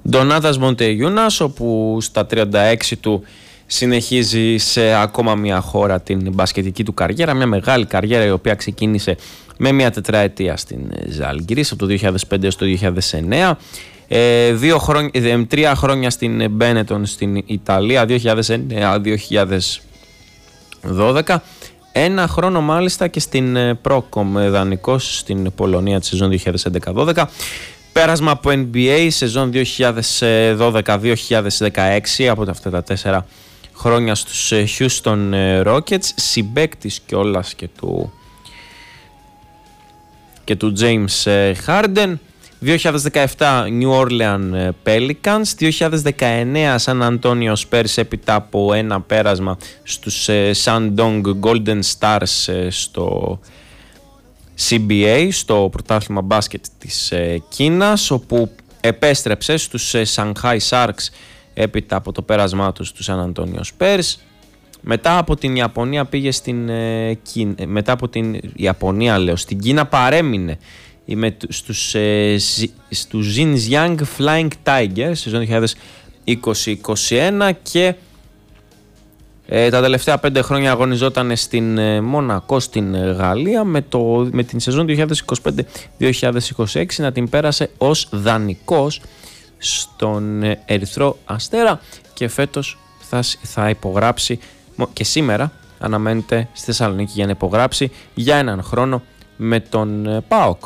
Ντονάτας Μοντεγιούνας, όπου στα 36 του συνεχίζει σε ακόμα μια χώρα την μπασκετική του καριέρα, μια μεγάλη καριέρα η οποία ξεκίνησε με μια τετραετία στην Ζαλγκίρις από το 2005 στο 2009, 3 χρόνια στην Μπένετον στην Ιταλία 2009-2012, ένα χρόνο μάλιστα και στην Πρόκομ δανεικός στην Πολωνία τη σεζόν 2011-12. Πέρασμα από NBA σεζόν 2012-2016, από αυτά τα 4 χρόνια στους Houston Rockets, συμπαίκτης κιόλας και του James Harden. 2017 New Orleans Pelicans, 2019 San Antonio Spurs έπειτα από ένα πέρασμα στους Shandong Golden Stars στο CBA, στο πρωτάθλημα μπάσκετ της Κίνας, όπου επέστρεψε στους Shanghai Sharks έπειτα από το πέρασμά του στους San Antonio Spurs. Μετά από την Ιαπωνία πήγε στην στην Κίνα παρέμεινε στους Xinjiang Flying Tigers σεζόν 2020-2021 και τα τελευταία 5 χρόνια αγωνιζόταν στην Μονακό στην Γαλλία, με την σεζόν 2025-2026 να την πέρασε ως δανεικός στον Ερυθρό Αστέρα και φέτος θα υπογράψει και σήμερα αναμένεται στη Θεσσαλονίκη για να υπογράψει για έναν χρόνο με τον ΠΑΟΚ.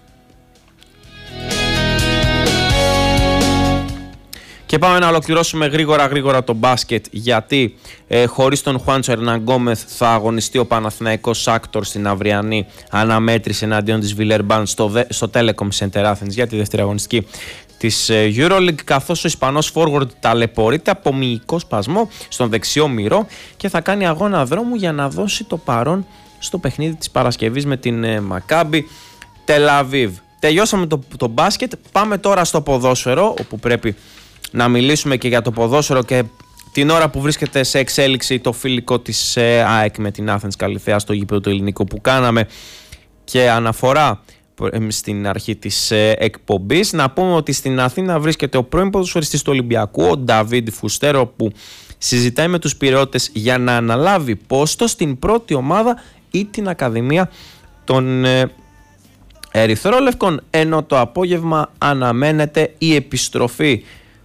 Και πάμε να ολοκληρώσουμε γρήγορα το μπάσκετ, γιατί χωρίς τον Χουάντσο Ερναγκόμεθ θα αγωνιστεί ο Παναθηναϊκός Άκτορ στην αυριανή αναμέτρηση εναντίον της Βιλερμπάν στο Telecom Center Athens για τη δεύτερη αγωνιστική της EuroLeague, καθώς ο Ισπανός forward ταλαιπωρείται από μυϊκό σπασμό στον δεξιό μυρό και θα κάνει αγώνα δρόμου για να δώσει το παρόν στο παιχνίδι της Παρασκευής με την Maccabi Tel Aviv. Τελειώσαμε το μπάσκετ, πάμε τώρα στο ποδόσφαιρο, όπου πρέπει να μιλήσουμε και για το ποδόσφαιρο και την ώρα που βρίσκεται σε εξέλιξη το φιλικό της ΑΕΚ με την Athens Καλιθέα στο γήπεδο του Ελληνικού που κάναμε και αναφορά στην αρχή της εκπομπής. Να πούμε ότι στην Αθήνα βρίσκεται ο πρώην ποδοσφαιριστής του Ολυμπιακού, ο Νταβίντ Φουστέρο, που συζητάει με τους πυραιώτες για να αναλάβει πόστο στην πρώτη ομάδα ή την Ακαδημία των Ερυθρόλευκων, ενώ το απόγευμα αναμένεται η επιστροφή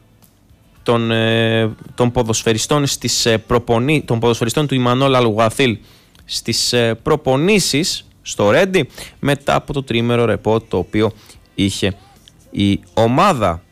των ποδοσφαιριστών των ποδοσφαιριστών του Ιμανόλ Αλουγαθήλ στις προπονήσεις στο Ρέντι μετά από το τριήμερο ρεπό το οποίο είχε η ομάδα.